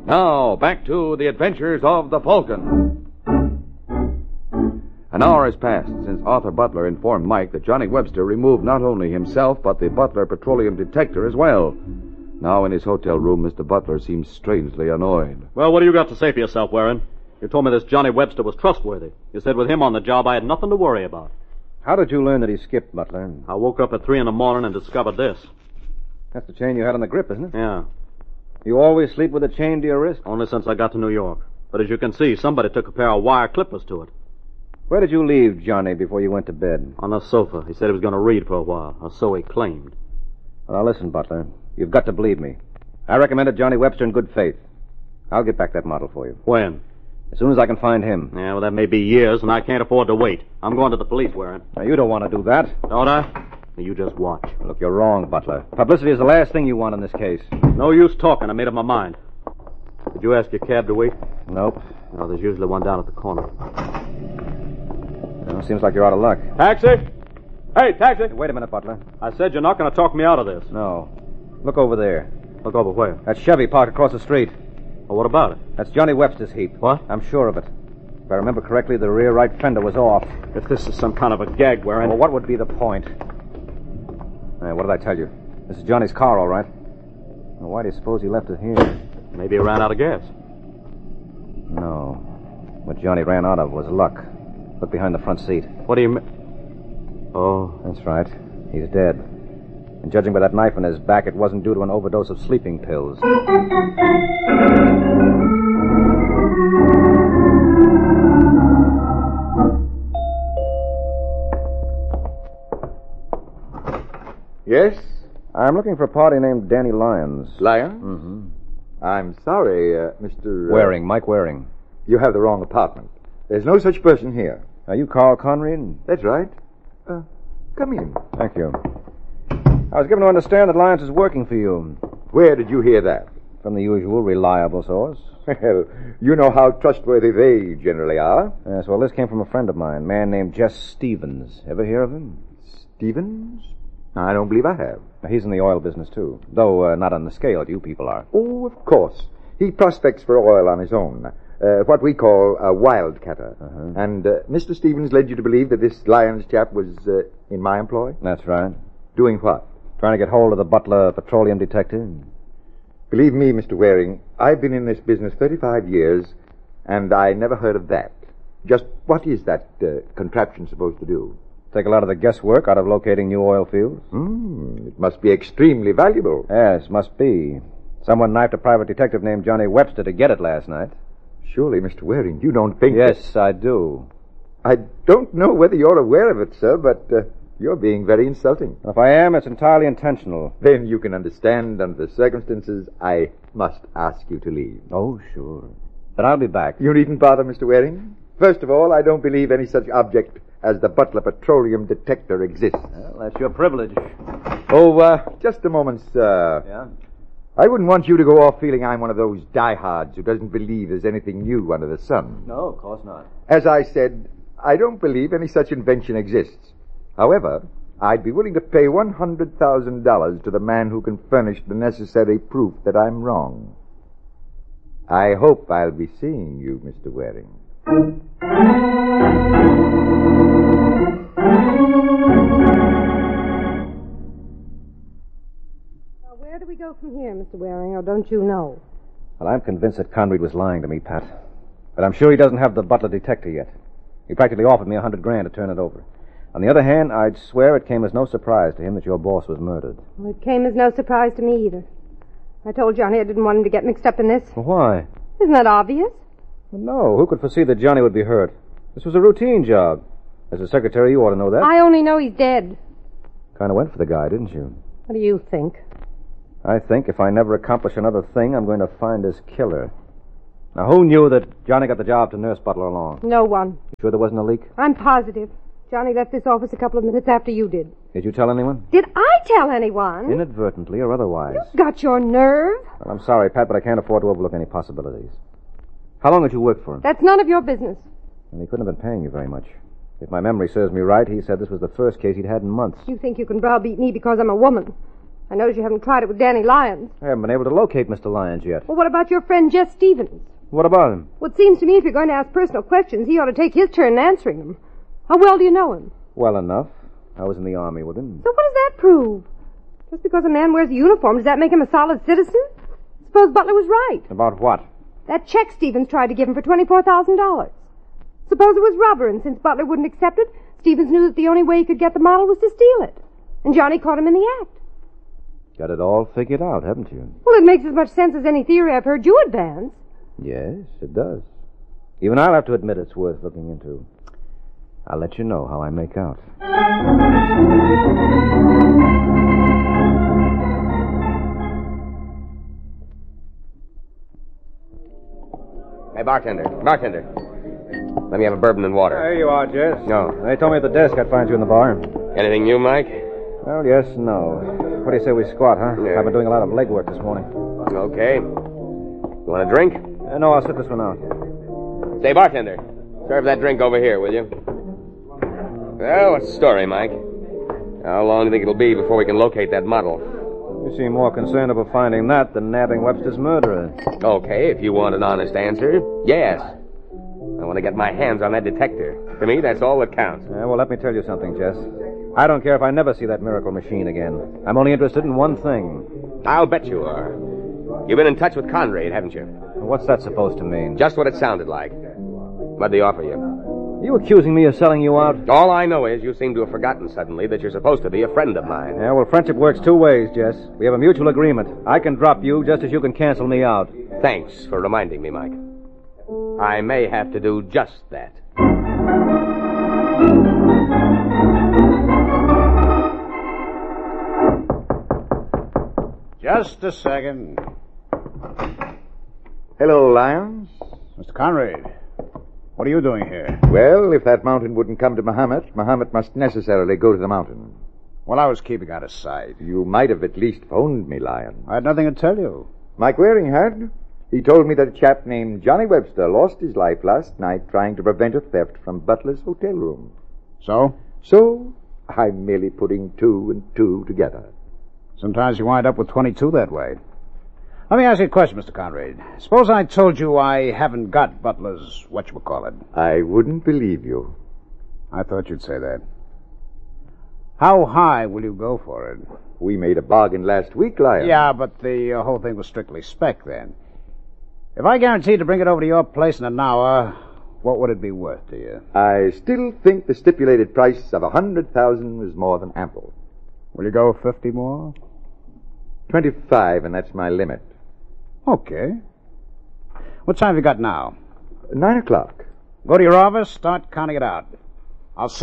Now, back to the adventures of the Falcon. An hour has passed since Arthur Butler informed Mike that Johnny Webster removed not only himself, but the Butler petroleum detector as well. Now in his hotel room, Mr. Butler seems strangely annoyed. Well, what do you got to say for yourself, Warren? You told me this Johnny Webster was trustworthy. You said with him on the job, I had nothing to worry about. How did you learn that he skipped, Butler? I woke up at 3 in the morning and discovered this. That's the chain you had on the grip, isn't it? Yeah. You always sleep with a chain to your wrist? Only since I got to New York. But as you can see, somebody took a pair of wire clippers to it. Where did you leave Johnny before you went to bed? On the sofa. He said he was going to read for a while, or so he claimed. Well, now listen, Butler. You've got to believe me. I recommended Johnny Webster in good faith. I'll get back that model for you. When? As soon as I can find him. Yeah, well, that may be years, and I can't afford to wait. I'm going to the police, Warren. Now, you don't want to do that. Don't I? You just watch. Look, you're wrong, Butler. Publicity is the last thing you want in this case. No use talking. I made up my mind. Did you ask your cab to wait? Nope. No, there's usually one down at the corner. Well, seems like you're out of luck. Taxi? Hey, taxi! Hey, wait a minute, Butler. I said you're not going to talk me out of this. No. Look over there. Look over where? That Chevy parked across the street. Well, what about it? That's Johnny Webster's heap. What? I'm sure of it. If I remember correctly, the rear right fender was off. If this is some kind of a gag, Warren... Well, what would be the point? Hey, what did I tell you? This is Johnny's car, all right. Well, why do you suppose he left it here? Maybe he ran out of gas. No. What Johnny ran out of was luck. Look behind the front seat. What do you mean? Oh. That's right. He's dead. And judging by that knife in his back, it wasn't due to an overdose of sleeping pills. Yes? I'm looking for a party named Danny Lyons. Lyons? Mm-hmm. I'm sorry, Mr. Waring, Mike Waring. You have the wrong apartment. There's no such person here. Are you Carl Conrad? That's right. Come in. Thank you. I was given to understand that Lyons is working for you. Where did you hear that? From the usual reliable source. Well, you know how trustworthy they generally are. Yes, well, this came from a friend of mine, a man named Jess Stevens. Ever hear of him? Stevens? I don't believe I have. He's in the oil business, too. Though not on the scale you people are. Oh, of course. He prospects for oil on his own. What we call a wildcatter. Uh-huh. And Mr. Stevens led you to believe that this Lyons chap was in my employ? That's right. Doing what? Trying to get hold of the Butler petroleum detective. Believe me, Mr. Waring, I've been in this business 35 years, and I never heard of that. Just what is that contraption supposed to do? Take a lot of the guesswork out of locating new oil fields. It must be extremely valuable. Yes, must be. Someone knifed a private detective named Johnny Webster to get it last night. Surely, Mr. Waring, you don't think... Yes, I do. I don't know whether you're aware of it, sir, but you're being very insulting. If I am, it's entirely intentional. Then you can understand, under the circumstances, I must ask you to leave. Oh, sure. But I'll be back. You needn't bother, Mr. Waring. First of all, I don't believe any such object as the Butler petroleum detector exists. Well, that's your privilege. Oh, just a moment, sir. Yeah? I wouldn't want you to go off feeling I'm one of those diehards who doesn't believe there's anything new under the sun. No, of course not. As I said, I don't believe any such invention exists. However, I'd be willing to pay $100,000 to the man who can furnish the necessary proof that I'm wrong. I hope I'll be seeing you, Mr. Waring. Now, where do we go from here, Mr. Waring, or don't you know? Well, I'm convinced that Conrad was lying to me, Pat. But I'm sure he doesn't have the Butler detector yet. He practically offered me $100,000 to turn it over. On the other hand, I'd swear it came as no surprise to him that your boss was murdered. Well, it came as no surprise to me either. I told Johnny I didn't want him to get mixed up in this. Well, why? Isn't that obvious? Well, no. Who could foresee that Johnny would be hurt? This was a routine job. As a secretary, you ought to know that. I only know he's dead. Kind of went for the guy, didn't you? What do you think? I think if I never accomplish another thing, I'm going to find his killer. Now, who knew that Johnny got the job to nurse Butler along? No one. You sure there wasn't a leak? I'm positive. Johnny left this office a couple of minutes after you did. Did you tell anyone? Did I tell anyone? Inadvertently or otherwise. You've got your nerve. Well, I'm sorry, Pat, but I can't afford to overlook any possibilities. How long had you worked for him? That's none of your business. And he couldn't have been paying you very much. If my memory serves me right, he said this was the first case he'd had in months. You think you can browbeat me because I'm a woman. I notice you haven't tried it with Danny Lyons. I haven't been able to locate Mr. Lyons yet. Well, what about your friend Jess Stevens? What about him? Well, it seems to me if you're going to ask personal questions, he ought to take his turn in answering them. How well do you know him? Well enough. I was in the Army with him. So what does that prove? Just because a man wears a uniform, does that make him a solid citizen? Suppose Butler was right. About what? That check Stevens tried to give him for $24,000. Suppose it was rubber, and since Butler wouldn't accept it, Stevens knew that the only way he could get the model was to steal it. And Johnny caught him in the act. Got it all figured out, haven't you? Well, it makes as much sense as any theory I've heard you advance. Yes, it does. Even I'll have to admit it's worth looking into. I'll let you know how I make out. Hey, bartender. Let me have a bourbon and water. There you are, Jess. No. They told me at the desk I'd find you in the bar. Anything new, Mike? Well, yes, no. What do you say we squat, huh? Yeah. I've been doing a lot of legwork this morning. Okay. You want a drink? No, I'll sit this one out. Say, bartender, serve that drink over here, will you? Well, what's the story, Mike? How long do you think it'll be before we can locate that model? You seem more concerned about finding that than nabbing Webster's murderer. Okay, if you want an honest answer, yes. I want to get my hands on that detector. To me, that's all that counts. Yeah, well, let me tell you something, Jess. I don't care if I never see that miracle machine again. I'm only interested in one thing. I'll bet you are. You've been in touch with Conrad, haven't you? What's that supposed to mean? Just what it sounded like. What'd they offer you? Are you accusing me of selling you out? All I know is you seem to have forgotten suddenly that you're supposed to be a friend of mine. Yeah, well, friendship works two ways, Jess. We have a mutual agreement. I can drop you just as you can cancel me out. Thanks for reminding me, Mike. I may have to do just that. Just a second. Hello, Lyons. Mr. Conrad, what are you doing here? Well, if that mountain wouldn't come to Muhammad, Muhammad must necessarily go to the mountain. Well, I was keeping out of sight. You might have at least phoned me, Lyons. I had nothing to tell you. Mike Waring had. He told me that a chap named Johnny Webster lost his life last night trying to prevent a theft from Butler's hotel room. So? So, I'm merely putting two and two together. Sometimes you wind up with 22 that way. Let me ask you a question, Mr. Conrad. Suppose I told you I haven't got Butler's whatchamacallit. I wouldn't believe you. I thought you'd say that. How high will you go for it? We made a bargain last week, Lyons. Yeah, but the whole thing was strictly spec then. If I guaranteed to bring it over to your place in an hour, what would it be worth to you? I still think the stipulated price of $100,000 was more than ample. Will you go 50 more? 25, and that's my limit. Okay. What time have you got now? 9 o'clock. Go to your office, start counting it out. I'll see